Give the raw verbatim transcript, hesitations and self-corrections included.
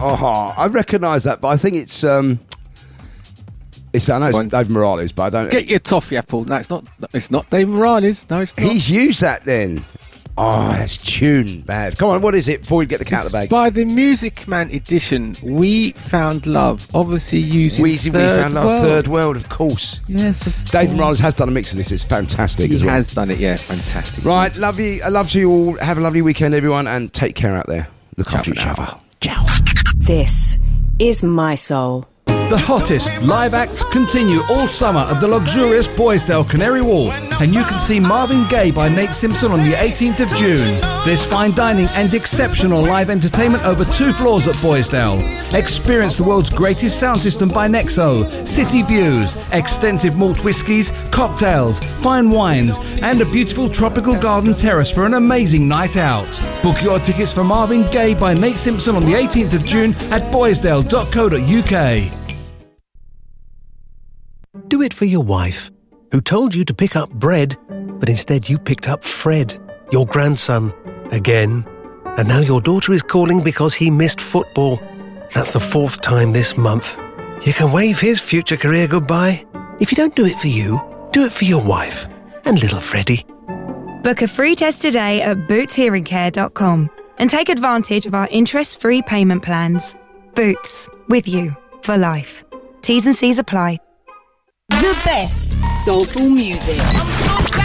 Oh, I recognise that, but I think it's... Um, it's I know it's Dave Morales, but I don't... Get your toffee apple. No, it's not It's not Dave Morales. No, it's not. He's used that then. Oh, that's tune bad. Come on, what is it before we get the cat out of the bag? By the Music Man edition, We Found Love. Obviously using We, we Found Love, World. Third World, of course. Yes, of Dave course. Morales has done a mix of this. It's fantastic He as well. has done it, yeah. Fantastic. Right, love you. I love you all. Have a lovely weekend, everyone, and take care out there. Look Ciao after for each now. other. Ciao. This is My Soul. The hottest live acts continue all summer at the luxurious Boysdale Canary Wharf, and you can see Marvin Gaye by Nate Simpson on the eighteenth of June. There's fine dining and exceptional live entertainment over two floors at Boysdale. Experience the world's greatest sound system by Nexo, city views, extensive malt whiskies, cocktails, fine wines, and a beautiful tropical garden terrace for an amazing night out. Book your tickets for Marvin Gaye by Nate Simpson on the eighteenth of June at boysdale dot co dot uk. Do it for your wife, who told you to pick up bread, but instead you picked up Fred, your grandson, again. And now your daughter is calling because he missed football. That's the fourth time this month. You can wave his future career goodbye. If you don't do it for you, do it for your wife and little Freddie. Book a free test today at boots hearing care dot com and take advantage of our interest-free payment plans. Boots, with you for life. T's and C's apply. The best soulful music.